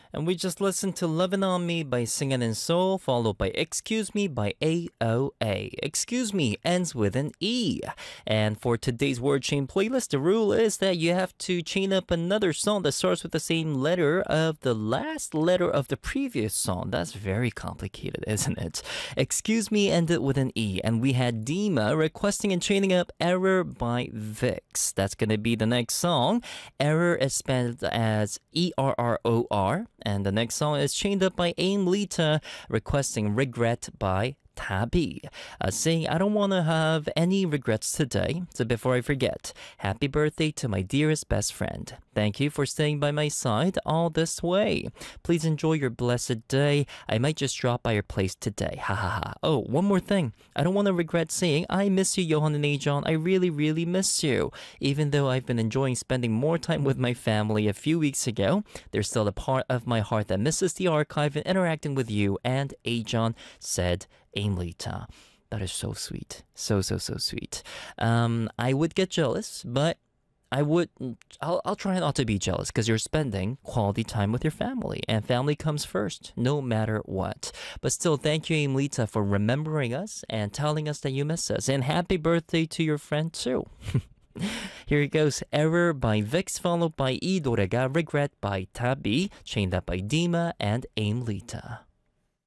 And we just listened to Lovin' On Me by Singin' and Soul, followed by Excuse Me by AOA. Excuse Me ends with an E. And for today's word chain playlist, the rule is that you have to chain up another song that starts with the same letter of the last letter of the previous song. That's very complicated, isn't it? Excuse Me ended with an E, and we had Dima requesting and chaining up Error by Vix. That's gonna be the next song. Error is spelled as ERROR. And the next song is chained up by Aim Lita requesting Regret by Tabi, saying, I don't want to have any regrets today. So before I forget, happy birthday to my dearest best friend. Thank you for staying by my side all this way. Please enjoy your blessed day. I might just drop by your place today. Ha ha ha. Oh, one more thing. I don't want to regret saying, I miss you, Johan and Ajon. I really, really miss you. Even though I've been enjoying spending more time with my family a few weeks ago, there's still a part of my heart that misses the archive and interacting with you and Ajon, said Aimlita. That is so sweet. So sweet. I would get jealous, but I'll try not to be jealous because you're spending quality time with your family and family comes first no matter what. But still, thank you, Aimlita, for remembering us and telling us that you miss us. And happy birthday to your friend too. Here it goes. Error by Vix, followed by 이 노래가 Regret by Tabi, chained up by Dima and Aimlita.